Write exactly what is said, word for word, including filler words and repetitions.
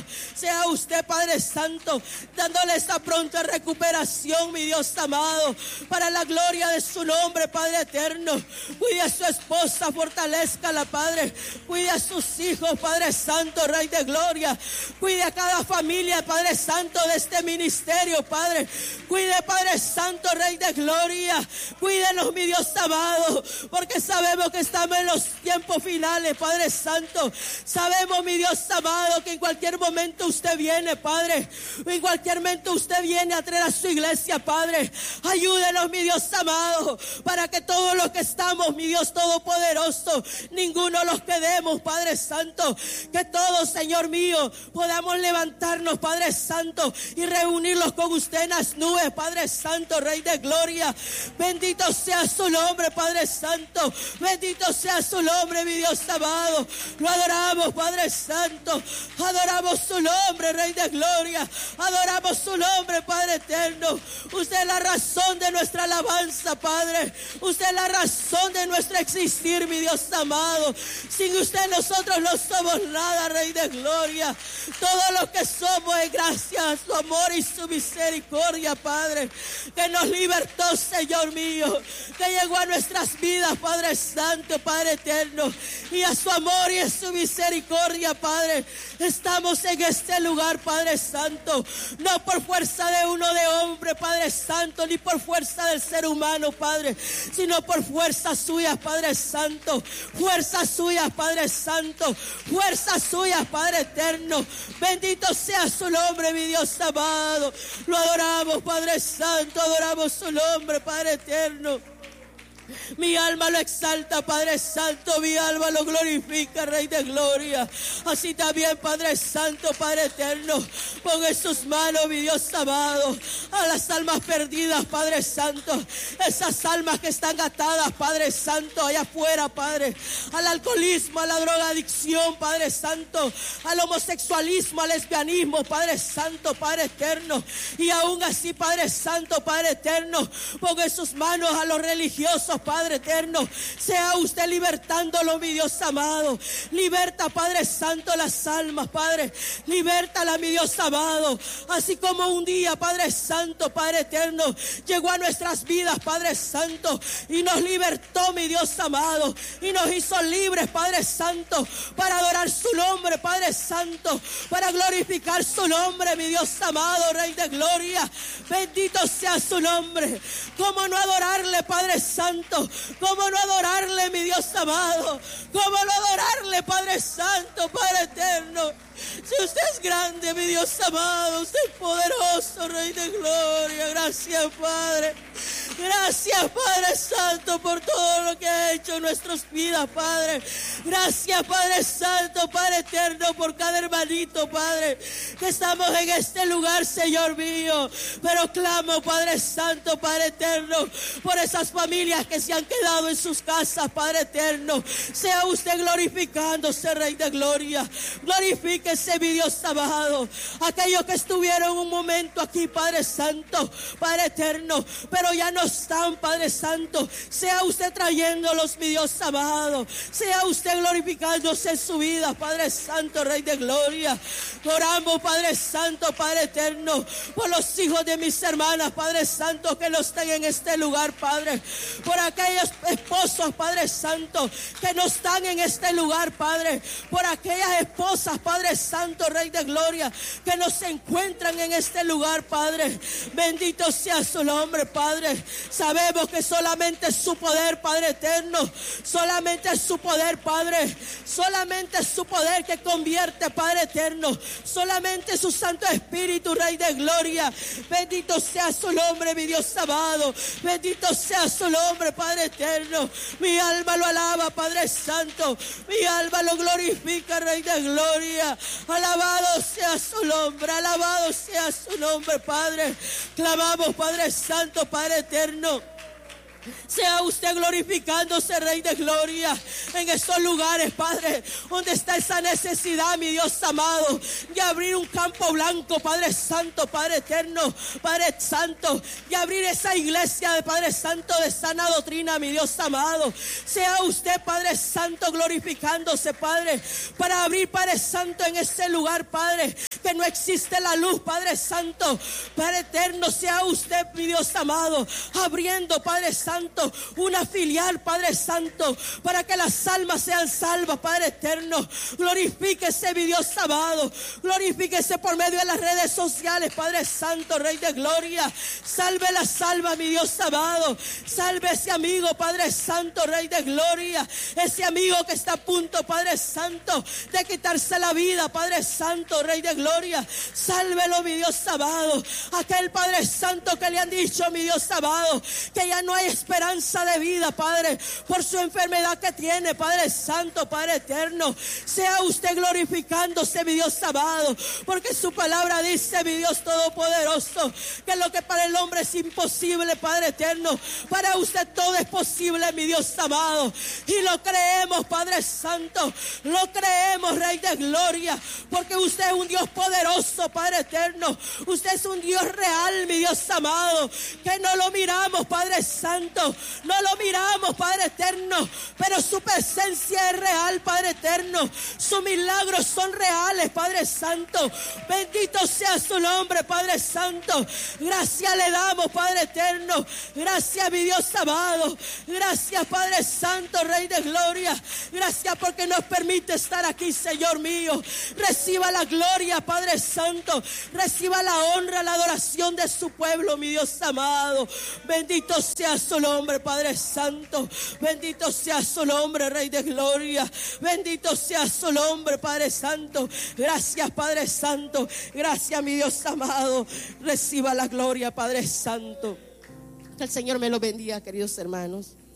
Sea usted, Padre Santo, dándole esta pronta recuperación, mi Dios amado, para la gloria de su nombre, Padre eterno. Cuide a su esposa, fortalezcala, Padre. Cuide a sus hijos, Padre Santo, Rey de gloria. Cuide a cada familia, Padre Santo, de este ministerio, Padre. Cuide, Padre Santo, Rey de gloria. Cuídenos, mi Dios amado, porque sabemos que estamos en los tiempos finales, Padre Santo. Sabemos, mi Dios amado, que en cualquier momento usted viene, Padre. En cualquier momento usted viene a traer a su iglesia, Padre. Ayúdenos, mi Dios amado, para que todos los que estamos, mi Dios todopoderoso, ninguno los quedemos, Padre Santo. Que todos, Señor mío, podamos levantarnos, Padre Santo, y reunirlos con usted en las nubes, Padre Santo, Rey de gloria. Bendito sea su nombre, Padre Santo. Bendito sea su nombre, mi Dios amado. Lo adoramos, Padre Santo. Adoramos su nombre, Rey de gloria. Adoramos su nombre, Padre eterno. Usted es la razón de nuestra alabanza, Padre. Usted es la razón de nuestro existir, mi Dios amado. Sin usted nosotros no somos nada, Rey de gloria. Todo lo que somos es gracias a su amor y su misericordia, Padre, que nos libertó, Señor mío, que llegó a nuestras vidas, Padre Santo, Padre eterno, y a su amor y a su misericordia, Padre, estamos en este lugar, Padre Santo, no por fuerza de uno de hombre, Padre Santo, ni por fuerza del ser humano, Padre, sino por fuerzas suyas, Padre Santo, fuerzas suyas, Padre Santo, fuerzas suyas, Padre eterno. Bendito sea su nombre, mi Dios amado. Lo adoramos, Padre Santo, adoramos su nombre, Padre eterno. Mi alma lo exalta, Padre Santo, mi alma lo glorifica, Rey de gloria. Así también, Padre Santo, Padre eterno, pon en sus manos, mi Dios amado, a las almas perdidas, Padre Santo, esas almas que están atadas, Padre Santo, allá afuera, Padre, al alcoholismo, a la drogadicción, Padre Santo, al homosexualismo, al lesbianismo, Padre Santo, Padre eterno, y aún así, Padre Santo, Padre eterno, pon en sus manos a los religiosos, Padre eterno, sea usted libertándolo, mi Dios amado. Liberta, Padre Santo, las almas, Padre. Libértala, mi Dios amado. Así como un día, Padre Santo, Padre eterno, llegó a nuestras vidas, Padre Santo, y nos libertó, mi Dios amado, y nos hizo libres, Padre Santo, para adorar su nombre, Padre Santo, para glorificar su nombre, mi Dios amado, Rey de gloria. Bendito sea su nombre. ¿Cómo no adorarle, Padre Santo? ¿Cómo no adorarle, mi Dios amado? ¿Cómo no adorarle, Padre Santo, Padre eterno? Si usted es grande, mi Dios amado, usted es poderoso, Rey de gloria. Gracias, Padre. Gracias, Padre Santo, por todo lo que ha hecho en nuestras vidas, Padre. Gracias, Padre Santo, Padre eterno, por cada hermanito, Padre, que estamos en este lugar, Señor mío. Pero clamo, Padre Santo, Padre eterno, por esas familias que se han quedado en sus casas, Padre eterno. Sea usted glorificándose, Rey de gloria. Glorifíquese, mi Dios amado. Aquellos que estuvieron un momento aquí, Padre Santo, Padre eterno, pero ya no están, Padre Santo. Sea usted trayéndolos, mi Dios amado. Sea usted glorificándose en su vida, Padre Santo, Rey de gloria. Oramos, Padre Santo, Padre eterno, por los hijos de mis hermanas, Padre Santo, que no estén en este lugar, Padre. Por aquellos esposos, Padre Santo, que no están en este lugar, Padre. Por aquellas esposas, Padre Santo, Rey de gloria, que no se encuentran en este lugar, Padre. Bendito sea su nombre, Padre. Sabemos que solamente es su poder, Padre eterno. Solamente es su poder, Padre. Solamente es su poder que convierte, Padre eterno. Solamente su Santo Espíritu, Rey de gloria. Bendito sea su nombre, mi Dios amado. Bendito sea su nombre, Padre eterno. Mi alma lo alaba, Padre Santo. Mi alma lo glorifica, Rey de gloria. Alabado sea su nombre. Alabado sea su nombre, Padre. Clamamos, Padre Santo, Padre eterno, Sea usted glorificándose, Rey de Gloria, en estos lugares, Padre, donde está esa necesidad, mi Dios amado, de abrir un campo blanco, Padre Santo, Padre eterno, Padre Santo, y abrir esa iglesia de Padre Santo de sana doctrina, mi Dios amado. Sea usted, Padre Santo, glorificándose, Padre, para abrir, Padre Santo, en ese lugar, Padre, que no existe la luz, Padre Santo, Padre eterno. Sea usted, mi Dios amado, abriendo, Padre Santo, una filial, Padre Santo, para que las almas sean salvas, Padre eterno. Glorifíquese, mi Dios amado, glorifíquese por medio de las redes sociales, Padre Santo, Rey de Gloria. Salve las almas, mi Dios amado. Salve ese amigo, Padre Santo, Rey de Gloria, ese amigo que está a punto, Padre Santo, de quitarse la vida, Padre Santo, Rey de Gloria. Sálvelo, mi Dios amado. Aquel Padre Santo que le han dicho, mi Dios amado, que ya no hay esperanza de vida, Padre, por su enfermedad que tiene, Padre Santo, Padre eterno. Sea usted glorificándose, mi Dios amado, porque su palabra dice, mi Dios todopoderoso, que lo que para el hombre es imposible, Padre eterno, para usted todo es posible, mi Dios amado. Y lo creemos, Padre Santo, lo creemos, Rey de Gloria, porque usted es un Dios poderoso, Padre eterno. Usted es un Dios real, mi Dios amado, que no lo miramos, Padre Santo, no lo miramos, Padre eterno, pero su presencia es real, Padre eterno. Sus milagros son reales, Padre Santo. Bendito sea su nombre, Padre Santo. Gracias le damos, Padre eterno. Gracias, mi Dios amado. Gracias, Padre Santo, Rey de Gloria. Gracias porque nos permite estar aquí, Señor mío. Reciba la gloria, Padre Santo. Reciba la honra, la adoración de su pueblo, mi Dios amado. Bendito sea su nombre, Padre Santo. Bendito sea su nombre, Rey de Gloria. Bendito sea su nombre, Padre Santo. Gracias, Padre Santo. Gracias, mi Dios amado. Reciba la gloria, Padre Santo. Que el Señor me lo bendiga, queridos hermanos.